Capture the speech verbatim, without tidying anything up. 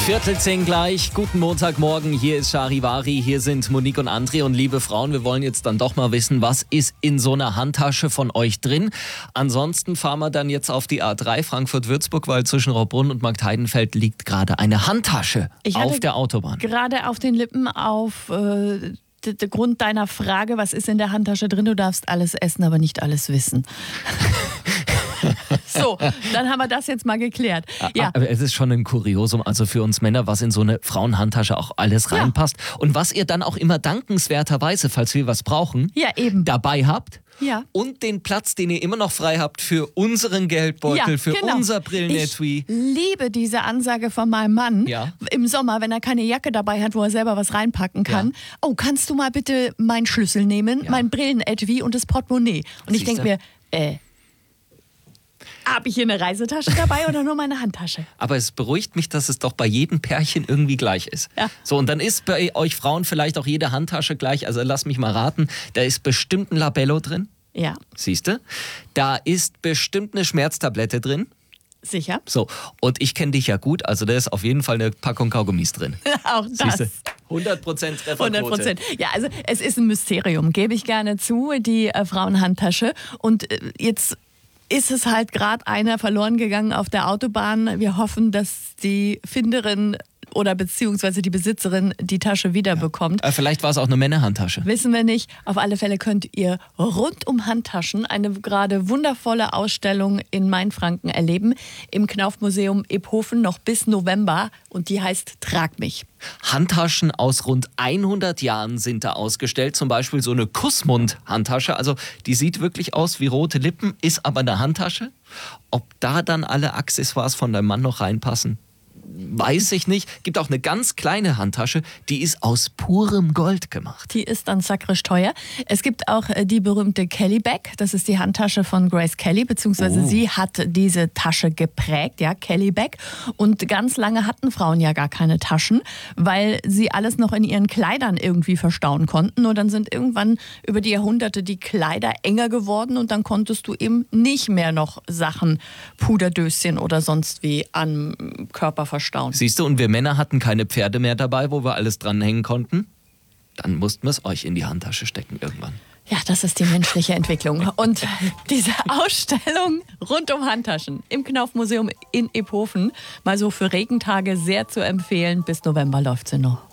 Viertel zehn gleich. Guten Montagmorgen. Hier ist Charivari. Hier sind Monique und André. Und liebe Frauen, wir wollen jetzt dann doch mal wissen, was ist in so einer Handtasche von euch drin? Ansonsten fahren wir dann jetzt auf die A drei Frankfurt-Würzburg, weil zwischen Raubrunn und Marktheidenfeld liegt gerade eine Handtasche Ich auf hatte der Autobahn. Gerade auf den Lippen auf äh, d- d- Grund deiner Frage, was ist in der Handtasche drin? Du darfst alles essen, aber nicht alles wissen. So, dann haben wir das jetzt mal geklärt. Ja. Aber es ist schon ein Kuriosum, also für uns Männer, was in so eine Frauenhandtasche auch alles Ja. reinpasst. Und was ihr dann auch immer dankenswerterweise, falls wir was brauchen, Ja, eben. dabei habt. Ja. Und den Platz, den ihr immer noch frei habt für unseren Geldbeutel, Ja, für genau. unser Ich Brillenetui. liebe diese Ansage von meinem Mann Ja. im Sommer, wenn er keine Jacke dabei hat, wo er selber was reinpacken kann. Ja. Oh, kannst du mal bitte meinen Schlüssel nehmen, Ja. mein Brillenetui und das Portemonnaie? Und ich Siehste? denke mir, äh, habe ich hier eine Reisetasche dabei oder nur meine Handtasche? Aber es beruhigt mich, dass es doch bei jedem Pärchen irgendwie gleich ist. Ja. So, und dann ist bei euch Frauen vielleicht auch jede Handtasche gleich. Also lass mich mal raten, da ist bestimmt ein Labello drin. Ja, Siehst du? Da ist bestimmt eine Schmerztablette drin. sicher. So, und ich kenne dich ja gut, also da ist auf jeden Fall eine Packung Kaugummis drin. Auch das. Siehst du? hundert Prozent Trefferquote. hundert Prozent. Ja, also es ist ein Mysterium, gebe ich gerne zu, die äh, Frauenhandtasche. Und äh, jetzt ist es halt gerade einer verloren gegangen auf der Autobahn. Wir hoffen, dass die Finderin oder beziehungsweise die Besitzerin die Tasche wiederbekommt. Äh, Vielleicht war es auch eine Männerhandtasche. Wissen wir nicht. Auf alle Fälle könnt ihr rund um Handtaschen eine gerade wundervolle Ausstellung in Mainfranken erleben. Im Knauf-Museum Ephofen noch bis November. Und die heißt Trag mich. Handtaschen aus rund hundert Jahren sind da ausgestellt. Zum Beispiel so eine Kussmund-Handtasche. Also die sieht wirklich aus wie rote Lippen, ist aber eine Handtasche. Ob da dann alle Accessoires von deinem Mann noch reinpassen, weiß ich nicht. Gibt auch eine ganz kleine Handtasche, die ist aus purem Gold gemacht. Die ist dann sakrisch teuer. Es gibt auch äh, die berühmte Kelly Bag. Das ist die Handtasche von Grace Kelly, beziehungsweise Oh. sie hat diese Tasche geprägt, ja, Kelly Bag. Und ganz lange hatten Frauen ja gar keine Taschen, weil sie alles noch in ihren Kleidern irgendwie verstauen konnten. Und dann sind irgendwann über die Jahrhunderte die Kleider enger geworden und dann konntest du eben nicht mehr noch Sachen, Puderdöschen oder sonst wie am Körper verstauen. Siehst du, und wir Männer hatten keine Pferde mehr dabei, wo wir alles dranhängen konnten. Dann mussten wir es euch in die Handtasche stecken irgendwann. Ja, das ist die menschliche Entwicklung. Und diese Ausstellung rund um Handtaschen im Knauf-Museum in Ephofen, mal so für Regentage sehr zu empfehlen. Bis November läuft sie noch.